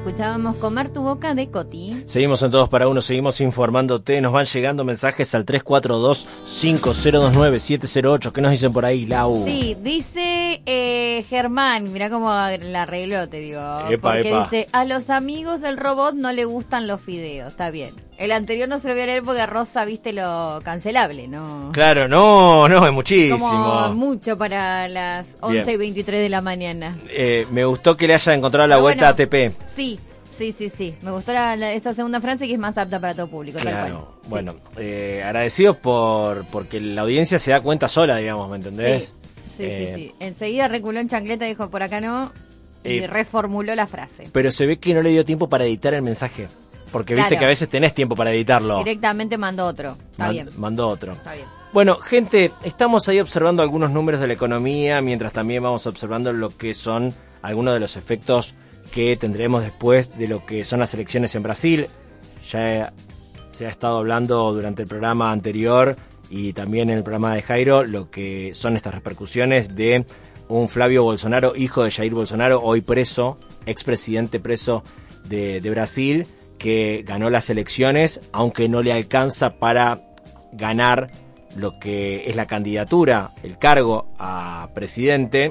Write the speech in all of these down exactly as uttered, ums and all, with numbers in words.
escuchábamos Comer tu boca de Coti. Seguimos en Todos para Uno, seguimos informándote. Nos van llegando mensajes al tres cuatro dos, cinco cero dos nueve, siete cero ocho. ¿Qué nos dicen por ahí, Lau? Sí, dice eh, Germán, mirá cómo la arregló, te digo. Epa, porque epa. dice, a los amigos del robot no le gustan los fideos. Está bien. El anterior no se lo voy a leer porque Rosa, viste, lo cancelable, ¿no? Claro, no, no, es muchísimo. Como mucho para las once Bien. y veintitrés de la mañana. Eh, me gustó que le haya encontrado la Pero vuelta bueno, a T P. Sí, sí, sí, sí. Me gustó la, la- esa segunda frase que es más apta para todo público. Tal Claro, cual. bueno, eh, agradecidos por porque la audiencia se da cuenta sola, digamos, ¿me entendés? Sí, sí, Eh, sí, sí. Enseguida reculó en chancleta y dijo, por acá no, y Eh, reformuló la frase. Pero se ve que no le dio tiempo para editar el mensaje. Porque viste Claro. que a veces tenés tiempo para editarlo. Directamente mandó otro. Está Man- bien. Mandó otro. Está bien. Bueno, gente, estamos ahí observando algunos números de la economía, mientras también vamos observando lo que son algunos de los efectos que tendremos después de lo que son las elecciones en Brasil. Ya se ha estado hablando durante el programa anterior y también en el programa de Jairo lo que son estas repercusiones de un Flavio Bolsonaro, hijo de Jair Bolsonaro, hoy preso, expresidente preso de, de Brasil, que ganó las elecciones, aunque no le alcanza para ganar lo que es la candidatura, el cargo a presidente,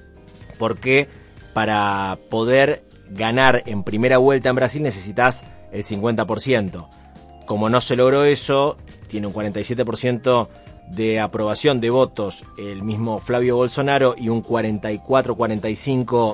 porque para poder ganar en primera vuelta en Brasil necesitas el cincuenta por ciento. Como no se logró eso, tiene un cuarenta y siete por ciento de aprobación de votos el mismo Flavio Bolsonaro y un cuarenta y cuatro cuarenta y cinco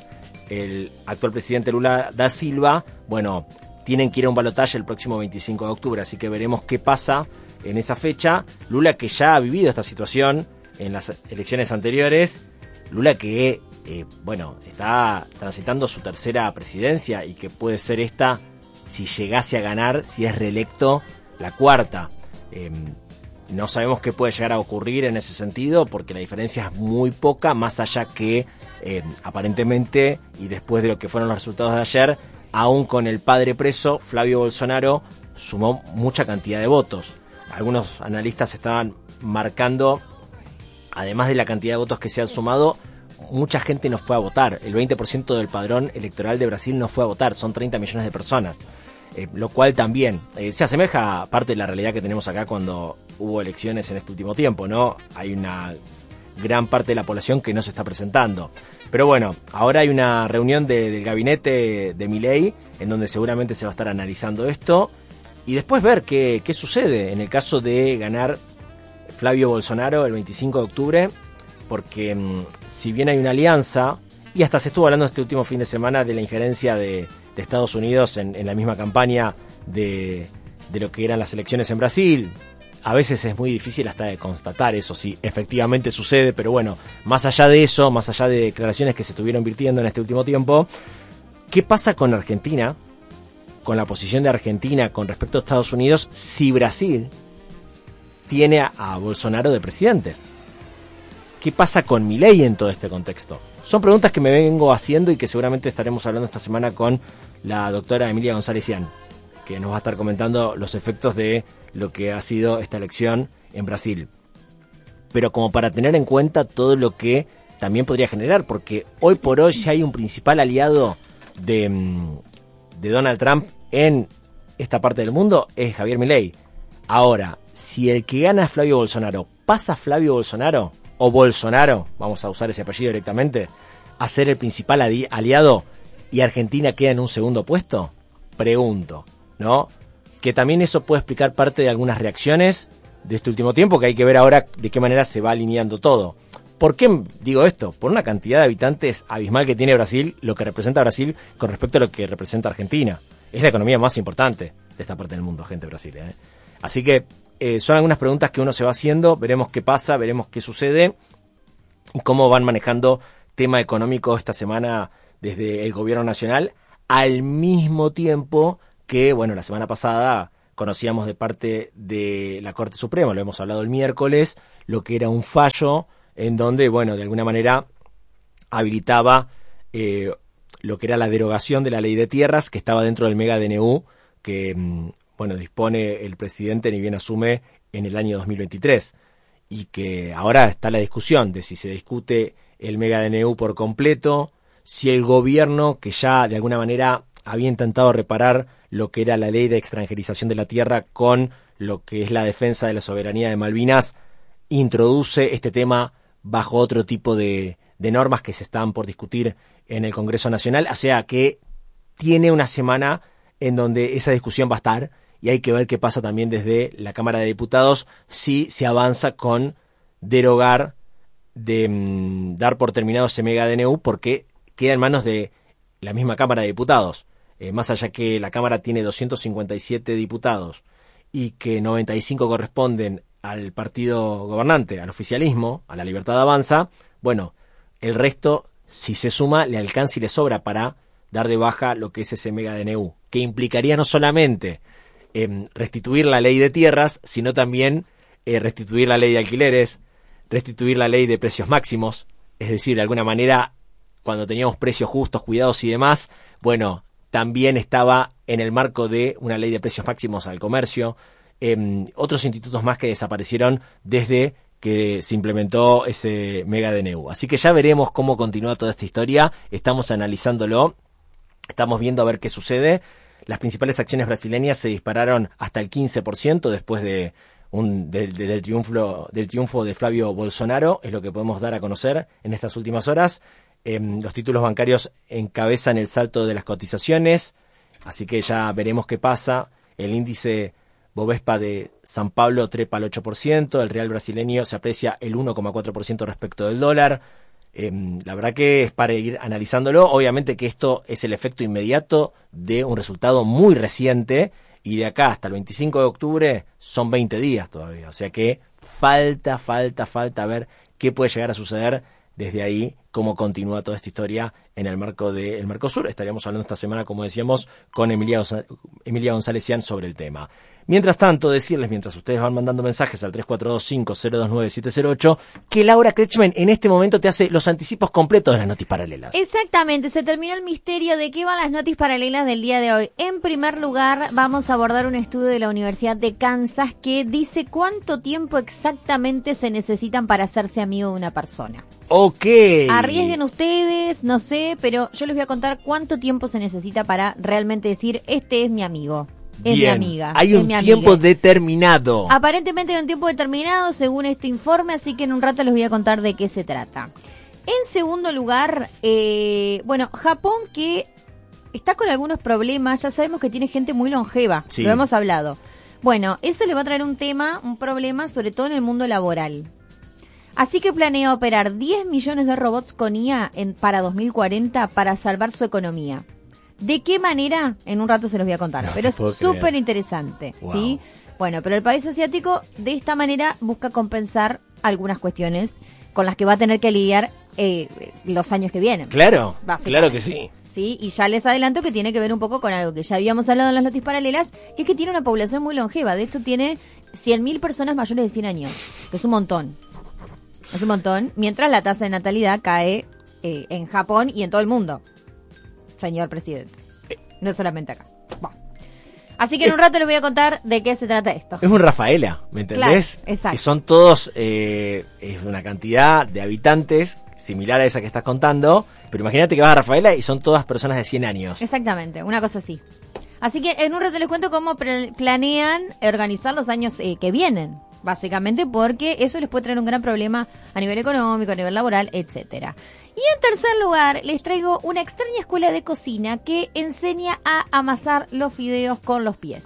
el actual presidente Lula da Silva. Bueno, tienen que ir a un balotaje el próximo veinticinco de octubre, así que veremos qué pasa en esa fecha. Lula, que ya ha vivido esta situación en las elecciones anteriores, Lula que, eh, bueno, está transitando su tercera presidencia y que puede ser esta, si llegase a ganar, si es reelecto, la cuarta. Eh, no sabemos qué puede llegar a ocurrir en ese sentido, porque la diferencia es muy poca, más allá que, eh, aparentemente, y después de lo que fueron los resultados de ayer, aún con el padre preso, Flavio Bolsonaro sumó mucha cantidad de votos. Algunos analistas estaban marcando, además de la cantidad de votos que se han sumado, mucha gente no fue a votar. El veinte por ciento del padrón electoral de Brasil no fue a votar, son treinta millones de personas. Eh, lo cual también eh, se asemeja a parte de la realidad que tenemos acá cuando hubo elecciones en este último tiempo, ¿no? Hay una gran parte de la población que no se está presentando. Pero bueno, ahora hay una reunión de, del gabinete de Milei, en donde seguramente se va a estar analizando esto, y después ver qué, qué sucede en el caso de ganar Flavio Bolsonaro el veinticinco de octubre, porque mmm, si bien hay una alianza, y hasta se estuvo hablando este último fin de semana de la injerencia de, de Estados Unidos en, en la misma campaña de, de lo que eran las elecciones en Brasil. A veces es muy difícil hasta de constatar eso, si efectivamente sucede, pero bueno, más allá de eso, más allá de declaraciones que se estuvieron virtiendo en este último tiempo, ¿qué pasa con Argentina? Con la posición de Argentina con respecto a Estados Unidos, si Brasil tiene a, a Bolsonaro de presidente. ¿Qué pasa con Milei en todo este contexto? Son preguntas que me vengo haciendo y que seguramente estaremos hablando esta semana con la doctora Emilia González Cian, que nos va a estar comentando los efectos de lo que ha sido esta elección en Brasil. Pero como para tener en cuenta todo lo que también podría generar, porque hoy por hoy ya hay un principal aliado de, de Donald Trump en esta parte del mundo, es Javier Milei. Ahora, si el que gana es Flavio Bolsonaro, ¿pasa Flavio Bolsonaro o Bolsonaro, vamos a usar ese apellido directamente, a ser el principal adi- aliado y Argentina queda en un segundo puesto? Pregunto, ¿no? Que también eso puede explicar parte de algunas reacciones de este último tiempo, que hay que ver ahora de qué manera se va alineando todo. ¿Por qué digo esto? Por una cantidad de habitantes abismal que tiene Brasil, lo que representa Brasil con respecto a lo que representa Argentina. Es la economía más importante de esta parte del mundo, gente, Brasil, ¿eh? Así que eh, son algunas preguntas que uno se va haciendo, veremos qué pasa, veremos qué sucede y cómo van manejando tema económico esta semana desde el gobierno nacional, al mismo tiempo que, bueno, la semana pasada conocíamos de parte de la Corte Suprema, lo hemos hablado el miércoles, lo que era un fallo en donde, bueno, de alguna manera habilitaba eh, lo que era la derogación de la ley de tierras que estaba dentro del mega D N U que, bueno, dispone el presidente ni bien asume en el año dos mil veintitrés y que ahora está la discusión de si se discute el mega D N U por completo, si el gobierno, que ya de alguna manera había intentado reparar lo que era la ley de extranjerización de la tierra con lo que es la defensa de la soberanía de Malvinas, introduce este tema bajo otro tipo de, de normas que se están por discutir en el Congreso Nacional, o sea que tiene una semana en donde esa discusión va a estar y hay que ver qué pasa también desde la Cámara de Diputados si se avanza con derogar, de mm, dar por terminado ese mega D N U, porque queda en manos de la misma Cámara de Diputados, eh, más allá que la Cámara tiene doscientos cincuenta y siete diputados y que noventa y cinco corresponden al partido gobernante, al oficialismo, a la Libertad Avanza, bueno, el resto, si se suma, le alcanza y le sobra para dar de baja lo que es ese mega D N U, que implicaría no solamente eh, restituir la ley de tierras, sino también eh, restituir la ley de alquileres, restituir la ley de precios máximos, es decir, de alguna manera, cuando teníamos precios justos, cuidados y demás, bueno, también estaba en el marco de una ley de precios máximos al comercio, eh, otros institutos más que desaparecieron desde que se implementó ese mega D N U. Así que ya veremos cómo continúa toda esta historia, estamos analizándolo, estamos viendo a ver qué sucede. Las principales acciones brasileñas se dispararon hasta el quince por ciento después de un, del, del, triunfo, del triunfo de Flavio Bolsonaro, es lo que podemos dar a conocer en estas últimas horas. Eh, los títulos bancarios encabezan el salto de las cotizaciones, así que ya veremos qué pasa. El índice Bovespa de San Pablo trepa al ocho por ciento, el real brasileño se aprecia el uno coma cuatro por ciento respecto del dólar. Eh, la verdad que es para ir analizándolo. Obviamente que esto es el efecto inmediato de un resultado muy reciente y de acá hasta el veinticinco de octubre son veinte días todavía. O sea que falta, falta, falta ver qué puede llegar a suceder desde ahí, cómo continúa toda esta historia en el marco del Mercosur. Estaríamos hablando esta semana, como decíamos, con Emilia, Emilia González Cian sobre el tema. Mientras tanto, decirles, mientras ustedes van mandando mensajes al tres cuatro dos cinco cero dos nueve siete cero ocho, que Laura Kretschmann en este momento te hace los anticipos completos de las noticias paralelas. Exactamente, se terminó el misterio de qué van las noticias paralelas del día de hoy. En primer lugar, vamos a abordar un estudio de la Universidad de Kansas que dice cuánto tiempo exactamente se necesitan para hacerse amigo de una persona. Ok. Arriesguen ustedes, no sé, pero yo les voy a contar cuánto tiempo se necesita para realmente decir, este es mi amigo. Es Bien. mi amiga. Hay es un mi tiempo amiga. determinado. Aparentemente hay un tiempo determinado según este informe, así que en un rato les voy a contar de qué se trata. En segundo lugar, eh, bueno, Japón que está con algunos problemas, ya sabemos que tiene gente muy longeva, Sí. lo hemos hablado. Bueno, eso le va a traer un tema, un problema, sobre todo en el mundo laboral. Así que planea operar diez millones de robots con I A en, para dos mil cuarenta para salvar su economía. ¿De qué manera? En un rato se los voy a contar, No, pero es te puedo creer. súper interesante, Wow. ¿sí? Bueno, pero el país asiático de esta manera busca compensar algunas cuestiones con las que va a tener que lidiar eh, los años que vienen. Claro, Básicamente. claro que sí. Sí, y ya les adelanto que tiene que ver un poco con algo que ya habíamos hablado en las noticias paralelas, que es que tiene una población muy longeva. De hecho, tiene cien mil personas mayores de cien años, que es un montón. Es un montón, mientras la tasa de natalidad cae eh, en Japón y en todo el mundo, señor presidente. No solamente acá. Bueno. Así que en un rato les voy a contar de qué se trata esto. Es un Rafaela, ¿me entendés? Claro, exacto. Que son todos, eh, es una cantidad de habitantes similar a esa que estás contando, pero imagínate que vas a Rafaela y son todas personas de cien años. Exactamente, una cosa así. Así que en un rato les cuento cómo pre- planean organizar los años eh, que vienen, básicamente porque eso les puede traer un gran problema a nivel económico, a nivel laboral, etcétera. Y en tercer lugar, les traigo una extraña escuela de cocina que enseña a amasar los fideos con los pies.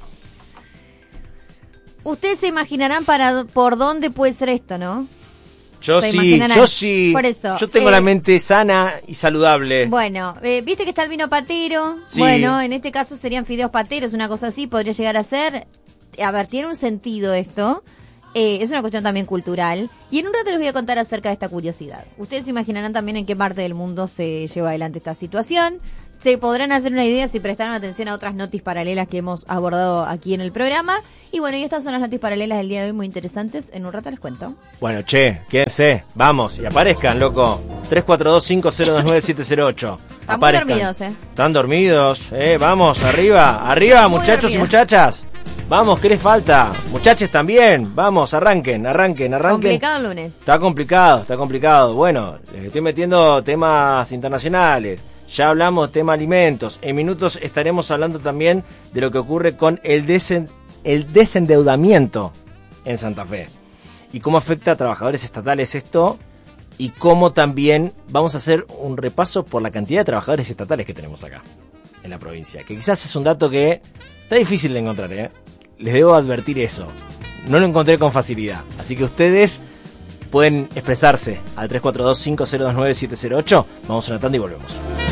Ustedes se imaginarán para por dónde puede ser esto, ¿no? Yo Se sí, imaginarán. yo sí. Por eso, yo tengo eh, la mente sana y saludable. Bueno, eh, viste que está el vino patero. Sí. Bueno, en este caso serían fideos pateros, una cosa así, podría llegar a ser. A ver, tiene un sentido esto. Eh, es una cuestión también cultural. Y en un rato les voy a contar acerca de esta curiosidad. Ustedes se imaginarán también en qué parte del mundo se lleva adelante esta situación. Se podrán hacer una idea si prestaron atención a otras noticias paralelas que hemos abordado aquí en el programa. Y bueno, y estas son las noticias paralelas del día de hoy muy interesantes. En un rato les cuento. Bueno, che, quédense, vamos, y aparezcan, loco. tres cuatro dos cinco cero dos nueve siete cero ocho. Están muy dormidos, eh. Están dormidos, eh, vamos, arriba, arriba, Muy muchachos y dormidos. muchachas. Vamos, ¿qué les falta? Muchachos también, vamos, arranquen, arranquen, arranquen. Complicado el lunes. Está complicado, está complicado. Bueno, les estoy metiendo temas internacionales. Ya hablamos tema alimentos. En minutos estaremos hablando también de lo que ocurre con el, desen, el desendeudamiento en Santa Fe. Y cómo afecta a trabajadores estatales esto. Y cómo también vamos a hacer un repaso por la cantidad de trabajadores estatales que tenemos acá, en la provincia. Que quizás es un dato que está difícil de encontrar, ¿eh? Les debo advertir eso. No lo encontré con facilidad. Así que ustedes pueden expresarse al tres cuatro dos, cinco cero dos nueve, siete cero ocho. Vamos a una tanda y volvemos.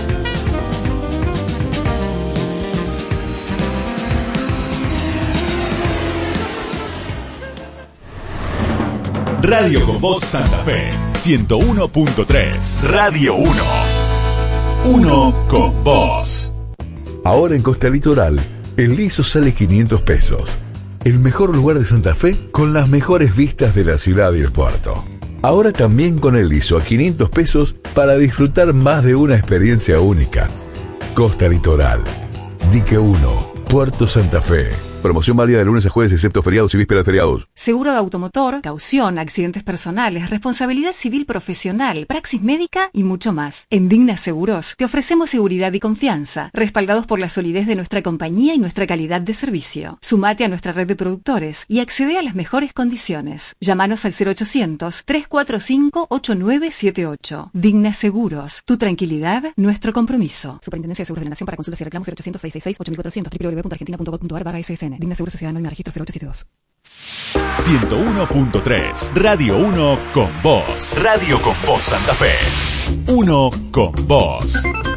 Radio con Voz Santa Fe, ciento uno punto tres. Radio uno. Uno con Voz. Ahora en Costa Litoral, el liso sale quinientos pesos. El mejor lugar de Santa Fe con las mejores vistas de la ciudad y el puerto. Ahora también con el liso a quinientos pesos para disfrutar más de una experiencia única. Costa Litoral, Dique uno, Puerto Santa Fe. Promoción válida de lunes a jueves excepto feriados y vísperas de feriados. Seguro de automotor, caución, accidentes personales, responsabilidad civil profesional, praxis médica y mucho más. En Digna Seguros te ofrecemos seguridad y confianza, respaldados por la solidez de nuestra compañía y nuestra calidad de servicio. Sumate a nuestra red de productores y accede a las mejores condiciones. Llámanos al cero ochocientos, tres cuatro cinco, ocho nueve siete ocho. Digna Seguros, tu tranquilidad, nuestro compromiso. Superintendencia de Seguros de la Nación. Para consultas y reclamos cero ochocientos, seiscientos sesenta y seis, ocho mil cuatrocientos, w w w punto argentina punto gov punto ar barra S S N. Digna Seguro Sociedad Anónima Registro cero ocho siete dos. ciento uno punto tres. Radio uno con Voz. Radio con Voz Santa Fe. Uno con Voz.